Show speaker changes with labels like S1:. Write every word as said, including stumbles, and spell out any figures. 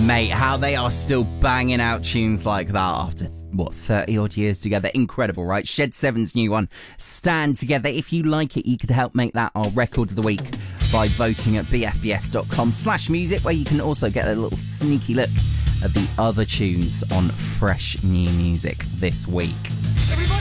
S1: Mate, how they are still banging out tunes like that after, what, thirty odd years together. Incredible, right? Shed seven's new one, Stand Together. If you like it, you could help make that our record of the week by voting at bfbs.com slash music, where you can also get a little sneaky look at the other tunes on fresh new music this week.
S2: Everybody!